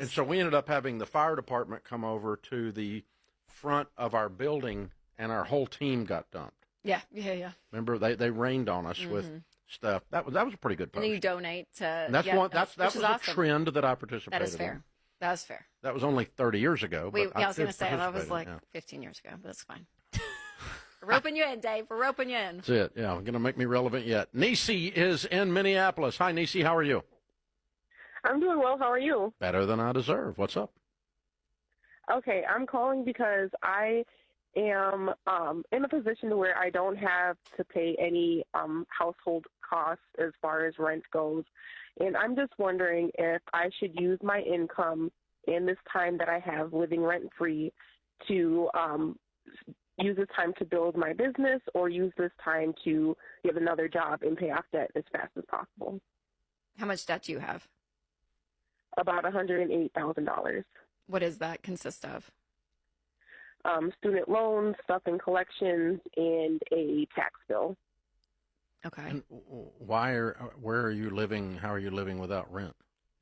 And so we ended up having the fire department come over to the front of our building, and our whole team got dumped. Yeah. Remember, they rained on us with stuff. That was a pretty good post. And then you donate to. And that's that was a trend that I participated in. That is fair. That's fair. That was only 30 years ago. I was going to say that was like 15 years ago, but that's fine. We're roping you in, Dave. We're roping you in. That's it. Yeah, going to make me relevant yet. Nisi is in Minneapolis. Hi, Nisi. How are you? I'm doing well. How are you? Better than I deserve. What's up? Okay, I'm calling because I am in a position where I don't have to pay any household costs as far as rent goes. And I'm just wondering if I should use my income in this time that I have living rent-free to use this time to build my business, or use this time to get another job and pay off debt as fast as possible. How much debt do you have? About $108,000. What does that consist of? Student loans, stuff in collections, and a tax bill. Okay. And where are you living? How are you living without rent?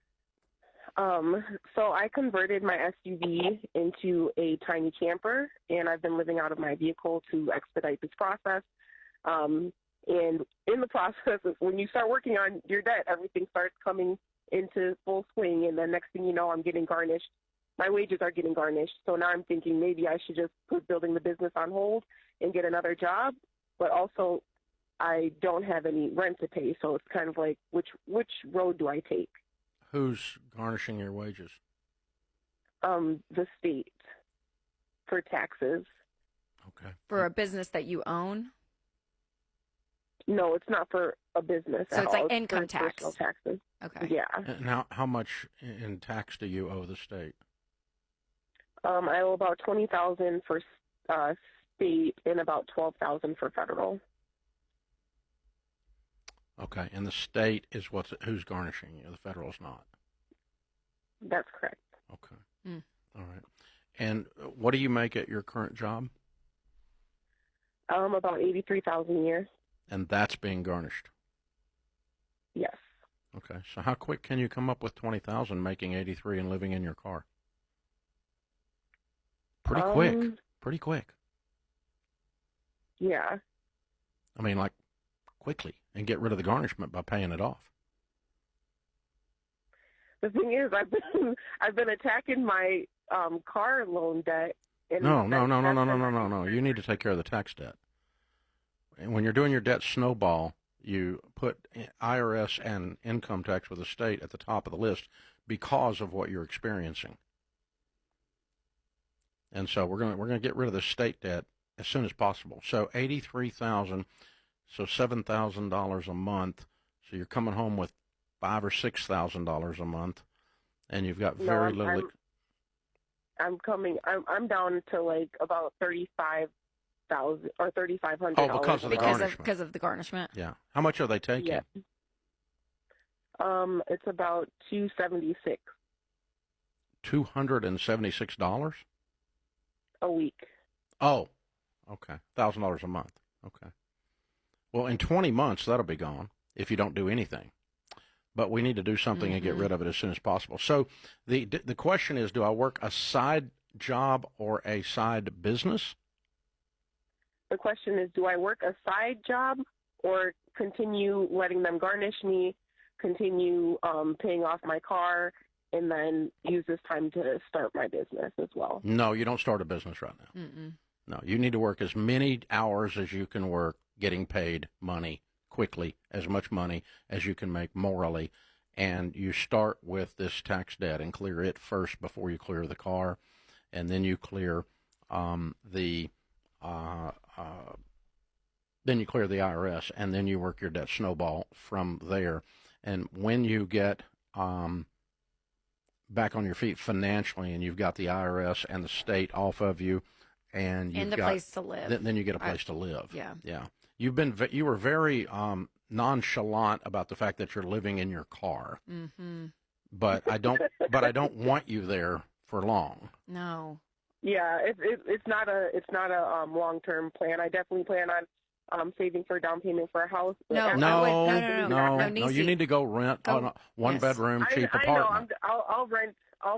So I converted my SUV into a tiny camper, and I've been living out of my vehicle to expedite this process. And in the process, when you start working on your debt, everything starts coming into full swing, and then next thing you know, I'm getting garnished. My wages are getting garnished. So now I'm thinking maybe I should just put building the business on hold and get another job, but also I don't have any rent to pay, so it's kind of like which road do I take? Who's garnishing your wages? The state for taxes. Okay. For a business that you own? No, it's not for a business. So it's all. like income tax. Personal taxes. Okay. Yeah. And how much in tax do you owe the state? I owe about $20,000 for state and about $12,000 for federal. Okay, and the state is who's garnishing you. The federal's not. That's correct. Okay. All right. And what do you make at your current job? About $83,000 a year. And that's being garnished. Yes. Okay. So how quick can you come up with $20,000 making 83 and living in your car? Pretty quick. Pretty quick. Yeah. I mean, like quickly, and get rid of the garnishment by paying it off. The thing is, I've been attacking my car loan debt. And No. You need to take care of the tax debt. And when you're doing your debt snowball, you put IRS and income tax with the state at the top of the list because of what you're experiencing. And so we're going to get rid of the state debt as soon as possible. So $83,000, so $7,000 a month. So you're coming home with $5,000 or $6,000 a month, and you've got very little. I'm down to like about $35,000 or $3,500. Oh, because of the garnishment. Because of the garnishment. Yeah. How much are they taking? Yeah. It's about $276. $276 a week. Oh, okay. $1,000 a month. Okay. Well, in 20 months, that'll be gone if you don't do anything. But we need to do something and get rid of it as soon as possible. So the question is, do I work a side job or a side business? The question is, do I work a side job or continue letting them garnish me, continue paying off my car, and then use this time to start my business as well? No, you don't start a business right now. No, you need to work as many hours as you can work, getting paid money quickly, as much money as you can make morally, and you start with this tax debt and clear it first before you clear the car, and then you clear the IRS, and then you work your debt snowball from there. And when you get back on your feet financially, and you've got the IRS and the state off of you, and you've got place to live, then you get a place to live. Yeah. You were very nonchalant about the fact that you're living in your car. But I don't want you there for long. No. Yeah, it's not a long-term plan. I definitely plan on saving for a down payment for a house. No. You need to go rent a one-bedroom cheap apartment. I know.